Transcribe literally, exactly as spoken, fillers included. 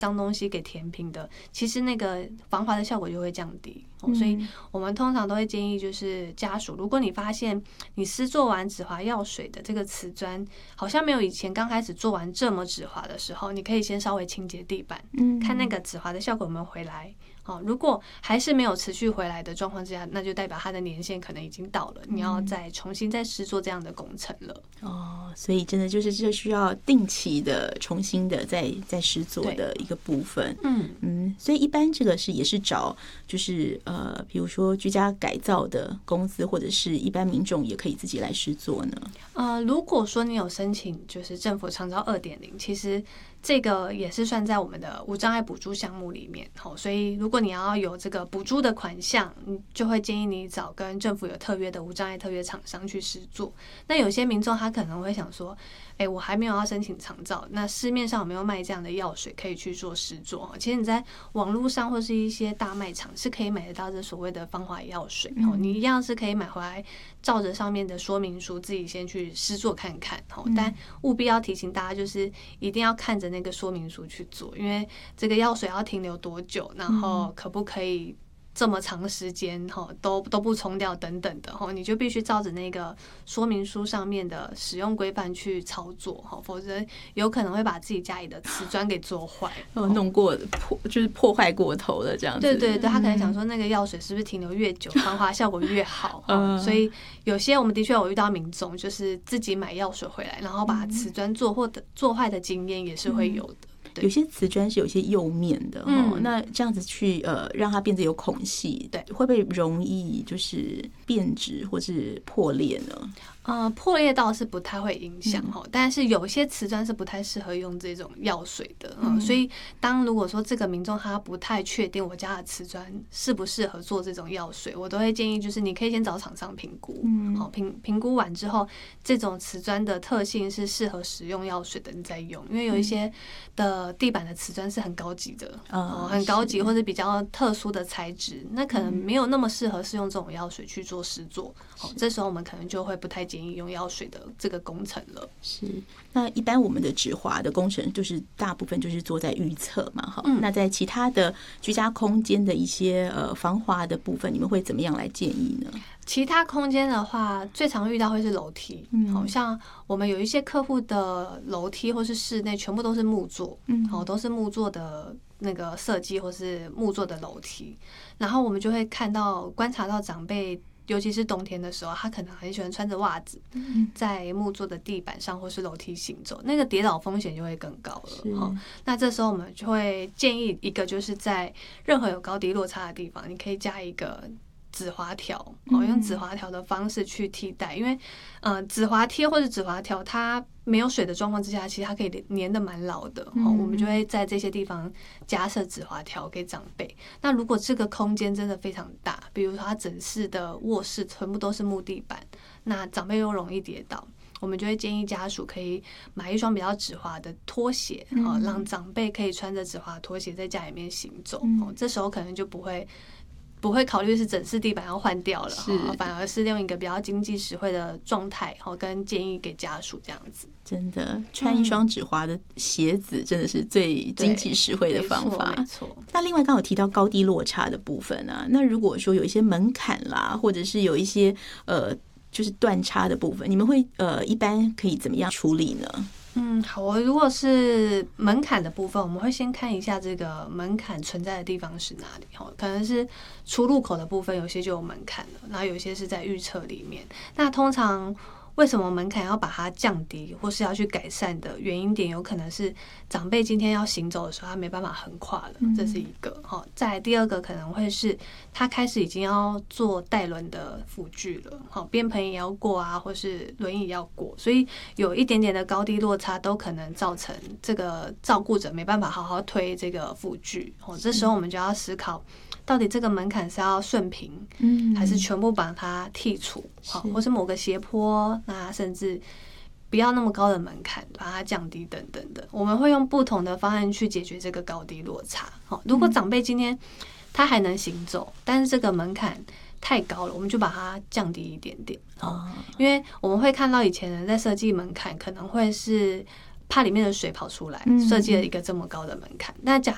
脏东西给填平的，其实那个防滑的效果就会降低。哦、所以我们通常都会建议就是家属，如果你发现你施做完止滑药水的这个瓷砖好像没有以前刚开始做完这么止滑的时候，你可以先稍微清洁地板，看那个止滑的效果有没有回来。哦，如果还是没有持续回来的状况之下，那就代表它的年限可能已经到了，你要再重新再施做这样的工程了。 哦，所以真的就是这需要定期的、重新的再再施做的一个部分。嗯嗯，所以一般这个是也是找就是呃，比如说居家改造的公司，或者是一般民众也可以自己来施做呢。 呃，如果说你有申请就是政府长照二点零，其实这个也是算在我们的无障碍补助项目里面。好，所以如果你要有这个补助的款项，你就会建议你找跟政府有特约的无障碍特约厂商去施作。那有些民众他可能会想说，哎，我还没有要申请长照，那市面上有没有卖这样的药水可以去做施作？其实你在网络上或是一些大卖场是可以买得到这所谓的防滑药水，嗯、你一样是可以买回来，照着上面的说明书自己先去施作看看。嗯、但务必要提醒大家，就是一定要看着那个说明书去做，因为这个药水要停留多久，然后可不可以这么长时间都都不冲掉等等的，你就必须照着那个说明书上面的使用规范去操作，否则有可能会把自己家里的瓷砖给做坏， 弄过破就是破坏过头了这样子。 对对对，他可能想说那个药水是不是停留越久防滑效果越好，所以有些我们的确有遇到民众就是自己买药水回来，然后把瓷砖做或者做坏的经验也是会有的。 有些瓷砖是有些釉面的、嗯、那这样子去呃让它变得有孔隙，对，会不会容易就是变质或是破裂呢？ 呃，破裂倒是不太会影响、嗯、但是有些瓷砖是不太适合用这种药水的、嗯、所以当如果说这个民众他不太确定我家的瓷砖适不适合做这种药水，我都会建议就是你可以先找厂商评估，嗯，好，评评估完之后，这种瓷砖的特性是适合使用药水的，你再用，因为有一些的地板的瓷砖是很高级的，嗯、很高级或者比较特殊的材质，那可能没有那么适合是用这种药水去做施作，这时候我们可能就会不太建议用药水的这个工程了。 是，那一般我们的止滑的工程就是大部分就是做在预测嘛，哈、嗯。那在其他的居家空间的一些呃防滑的部分，你们会怎么样来建议呢？ 其他空间的话，最常遇到会是楼梯，嗯，好像我们有一些客户的楼梯或是室内全部都是木作，嗯，好，都是木作的那个设计或是木作的楼梯，然后我们就会看到观察到长辈。尤其是冬天的时候，他可能很喜欢穿着袜子在木作的地板上或是楼梯行走，那个跌倒风险就会更高了。那这时候我们就会建议一个，就是在任何有高低落差的地方，你可以加一个止滑条，用止滑条的方式去替代，因为呃止滑贴或者止滑条它没有水的状况之下，其实它可以粘得蛮牢的、嗯、我们就会在这些地方加设止滑条给长辈。那如果这个空间真的非常大，比如说它整室的卧室全部都是木地板，那长辈又容易跌倒，我们就会建议家属可以买一双比较止滑的拖鞋、嗯、让长辈可以穿着止滑拖鞋在家里面行走、嗯、这时候可能就不会不会考虑是整室地板要换掉了，反而是用一个比较经济实惠的状态跟建议给家属这样子。 真的，穿一双止滑的鞋子真的是最经济实惠的方法。 没错。 那另外刚刚有提到高低落差的部分啊，那如果说有一些门槛啦，或者是有一些呃就是断差的部分，你们会呃一般可以怎么样处理呢？ 嗯，好，我如果是门槛的部分，我们会先看一下这个门槛存在的地方是哪里，可能是出入口的部分，有些就有门槛了，然后有些是在预测里面。那通常为什么门槛要把它降低或是要去改善的原因点，有可能是长辈今天要行走的时候他没办法横跨了，这是一个。再来第二个可能会是他开始已经要做带轮的辅具了，便盆也要过啊，或是轮椅要过，所以有一点点的高低落差都可能造成这个照顾者没办法好好推这个辅具。这时候我们就要思考到底这个门槛是要顺平、嗯、还是全部把它剔除，或是某个斜坡，那甚至不要那么高的门槛把它降低等等的，我们会用不同的方案去解决这个高低落差。如果长辈今天他还能行走，但是这个门槛太高了，我们就把它降低一点点、哦、因为我们会看到以前人在设计门槛可能会是怕里面的水跑出来，设计了一个这么高的门槛。那假